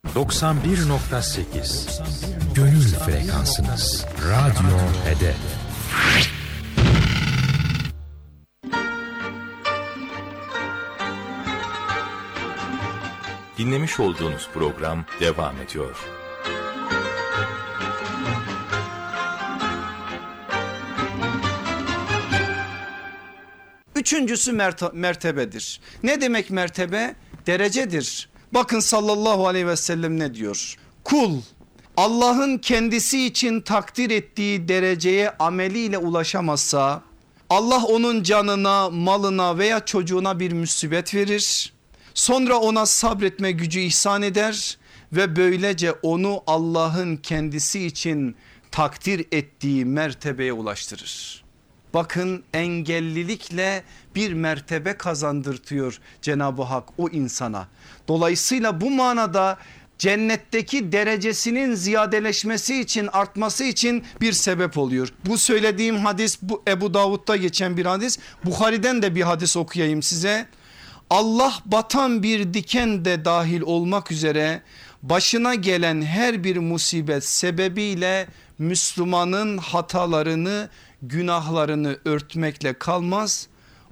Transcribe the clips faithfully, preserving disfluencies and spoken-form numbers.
doksan bir nokta sekiz Gönül frekansınız. Radyo Hedef. Dinlemiş olduğunuz program devam ediyor. Üçüncüsü merte- mertebedir. Ne demek mertebe? Derecedir. Bakın sallallahu aleyhi ve sellem ne diyor? Kul Allah'ın kendisi için takdir ettiği dereceye ameliyle ulaşamazsa Allah onun canına, malına veya çocuğuna bir musibet verir. Sonra ona sabretme gücü ihsan eder ve böylece onu Allah'ın kendisi için takdir ettiği mertebeye ulaştırır. Bakın engellilikle bir mertebe kazandırtıyor Cenab-ı Hak o insana. Dolayısıyla bu manada cennetteki derecesinin ziyadeleşmesi için, artması için bir sebep oluyor. Bu söylediğim hadis bu Ebu Davud'da geçen bir hadis. Buhari'den de bir hadis okuyayım size. Allah batan bir diken de dahil olmak üzere başına gelen her bir musibet sebebiyle Müslümanın hatalarını, günahlarını örtmekle kalmaz,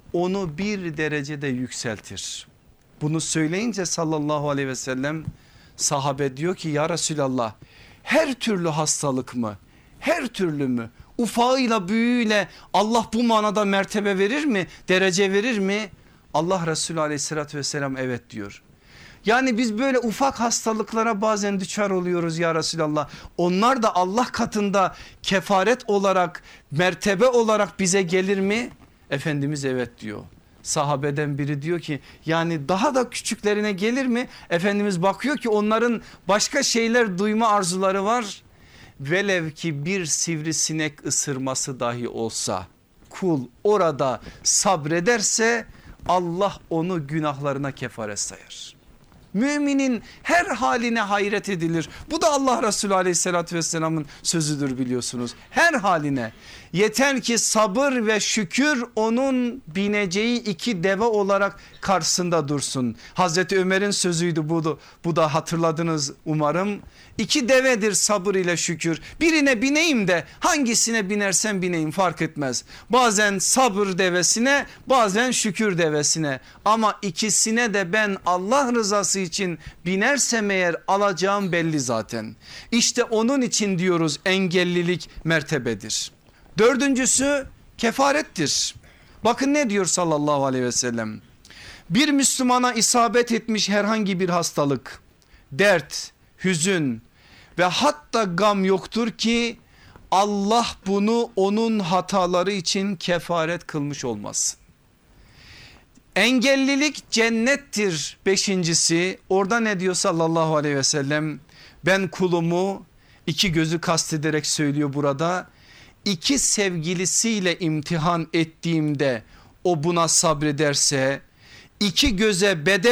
onu bir derecede yükseltir. Bunu söyleyince sallallahu aleyhi ve sellem sahabe diyor ki ya Resulallah, her türlü hastalık mı, her türlü mü, ufağıyla büyüğüyle Allah bu manada mertebe verir mi, derece verir mi? Allah Resulü aleyhissalatü vesselam evet diyor. Yani biz böyle ufak hastalıklara bazen düçar oluyoruz ya Resulallah. Onlar da Allah katında kefaret olarak, mertebe olarak bize gelir mi? Efendimiz evet diyor. Sahabeden biri diyor ki yani daha da küçüklerine gelir mi? Efendimiz bakıyor ki onların başka şeyler duyma arzuları var. Velev ki bir sivrisinek ısırması dahi olsa kul orada sabrederse Allah onu günahlarına kefaret sayar. Müminin her haline hayret edilir. Bu da Allah Resulü aleyhissalatü vesselamın sözüdür biliyorsunuz. Her haline. Yeter ki sabır ve şükür onun bineceği iki deve olarak karşısında dursun. Hazreti Ömer'in sözüydü bu, bu da hatırladınız umarım. İki devedir sabır ile şükür. Birine bineyim de hangisine binersem bineyim fark etmez. Bazen sabır devesine, bazen şükür devesine, ama ikisine de ben Allah rızası için binersem eğer alacağım belli zaten. İşte onun için diyoruz engellilik mertebedir. Dördüncüsü kefarettir. Bakın ne diyor sallallahu aleyhi ve sellem. Bir Müslümana isabet etmiş herhangi bir hastalık, dert, hüzün ve hatta gam yoktur ki Allah bunu onun hataları için kefaret kılmış olmasın. Engellilik cennettir beşincisi. Orada ne diyor sallallahu aleyhi ve sellem? Ben kulumu, iki gözü kastederek söylüyor burada, iki sevgilisiyle imtihan ettiğimde o buna sabrederse, iki göze bedel